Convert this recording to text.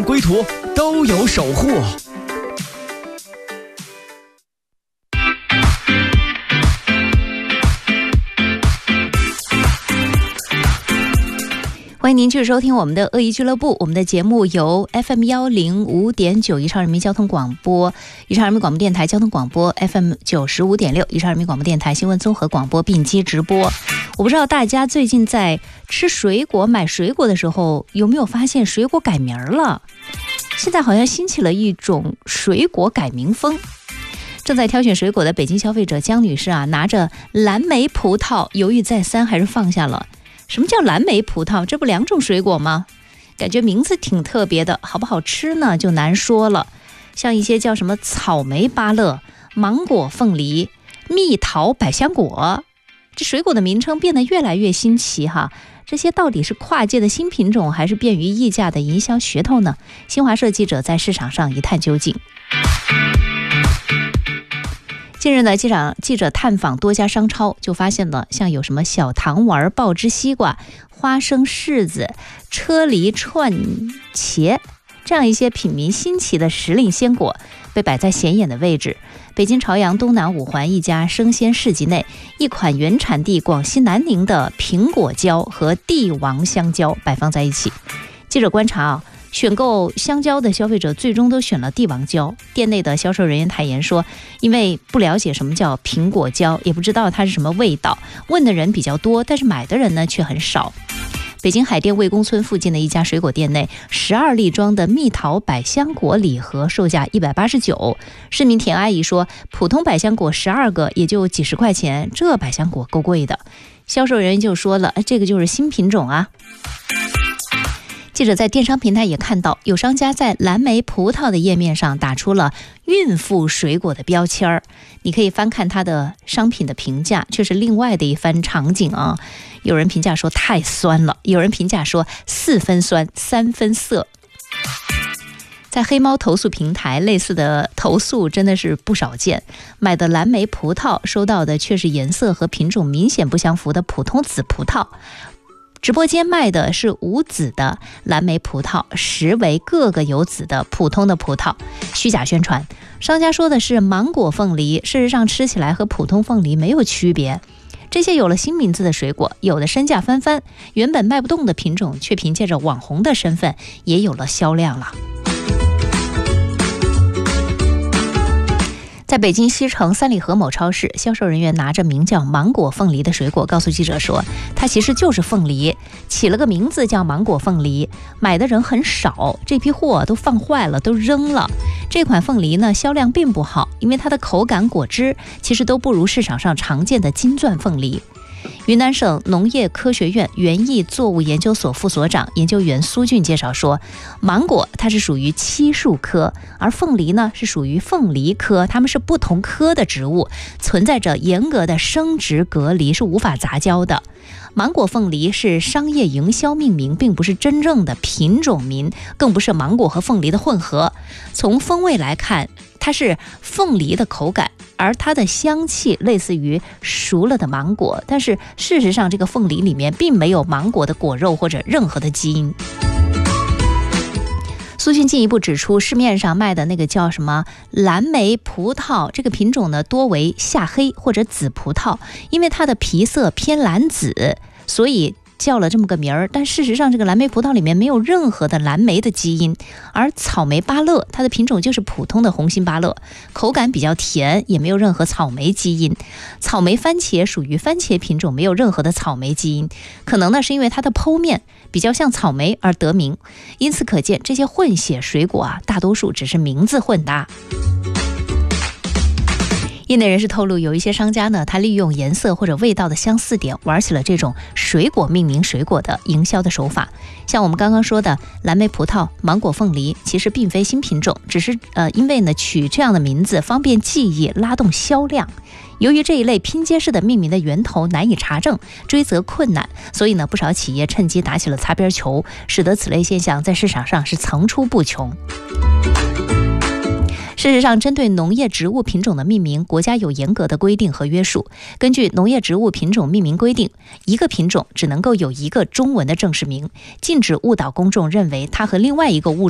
归途都有守护。 欢迎您继续收听我们的恶意俱乐部，我们的节目由 FM105.9 宜昌人民交通广播、宜昌人民广播电台交通广播 FM95.6 宜昌人民广播电台新闻综合广播并机直播。我不知道大家最近在吃水果、买水果的时候有没有发现水果改名了？现在好像兴起了一种水果改名风。正在挑选水果的北京消费者江女士啊，拿着蓝莓葡萄犹豫再三，还是放下了。什么叫蓝莓葡萄？这不两种水果吗？感觉名字挺特别的，好不好吃呢就难说了。像一些叫什么草莓芭乐、芒果凤梨、蜜桃百香果，这水果的名称变得越来越新奇哈。这些到底是跨界的新品种，还是便于溢价的营销噱头呢？新华社记者在市场上一探究竟。近日呢，记者探访多家商超，就发现了像有什么小糖丸、爆汁西瓜、花生柿子、车厘串茄这样一些品名新奇的时令鲜果被摆在显眼的位置。北京朝阳东南五环一家生鲜市集内，一款原产地广西南宁的苹果蕉和帝王香蕉摆放在一起。记者观察选购香蕉的消费者最终都选了帝王蕉。店内的销售人员坦言说，因为不了解什么叫苹果蕉，也不知道它是什么味道，问的人比较多，但是买的人呢却很少。北京海淀魏公村附近的一家水果店内，12粒装的蜜桃百香果礼盒售价189。市民田阿姨说，普通百香果12个也就几十块钱，这百香果够贵的。销售人员就说了，这个就是新品种啊。记者在电商平台也看到，有商家在蓝莓葡萄的页面上打出了孕妇水果的标签儿，你可以翻看它的商品的评价，却是另外的一番场景啊。有人评价说太酸了，有人评价说4分酸3分涩。在黑猫投诉平台，类似的投诉真的是不少见。买的蓝莓葡萄收到的却是颜色和品种明显不相符的普通紫葡萄。直播间卖的是无籽的蓝莓葡萄，实为个个有籽的普通的葡萄，虚假宣传。商家说的是芒果凤梨，事实上吃起来和普通凤梨没有区别。这些有了新名字的水果，有的身价翻番，原本卖不动的品种却凭借着网红的身份也有了销量了。在北京西城三里河某超市，销售人员拿着名叫芒果凤梨的水果告诉记者说，它其实就是凤梨，起了个名字叫芒果凤梨，买的人很少，这批货都放坏了，都扔了。这款凤梨呢销量并不好，因为它的口感、果汁其实都不如市场上常见的金钻凤梨。云南省农业科学院园艺作物研究所副所长研究员苏俊介绍说，芒果它是属于漆树科，而凤梨呢是属于凤梨科，它们是不同科的植物，存在着严格的生殖隔离，是无法杂交的。芒果凤梨是商业营销命名，并不是真正的品种名，更不是芒果和凤梨的混合。从风味来看，它是凤梨的口感，而它的香气类似于熟了的芒果，但是事实上这个凤梨里面并没有芒果的果肉或者任何的基因。苏俊进一步指出，市面上卖的那个叫什么蓝莓葡萄，这个品种呢多为夏黑或者紫葡萄，因为它的皮色偏蓝紫，所以叫了这么个名儿。但事实上这个蓝莓葡萄里面没有任何的蓝莓的基因。而草莓芭乐它的品种就是普通的红心芭乐，口感比较甜，也没有任何草莓基因。草莓番茄属于番茄品种，没有任何的草莓基因，可能呢是因为它的剖面比较像草莓而得名。因此可见这些混血水果啊，大多数只是名字混搭。业内人士透露，有一些商家呢，他利用颜色或者味道的相似点，玩起了这种水果命名水果的营销的手法。像我们刚刚说的蓝莓葡萄、芒果凤梨，其实并非新品种，只是因为呢取这样的名字方便记忆，拉动销量。由于这一类拼接式的命名的源头难以查证，追责困难，所以呢不少企业趁机打起了擦边球，使得此类现象在市场上是层出不穷。事实上，针对农业植物品种的命名，国家有严格的规定和约束。根据《农业植物品种命名规定》，一个品种只能够有一个中文的正式名，禁止误导公众认为它和另外一个物种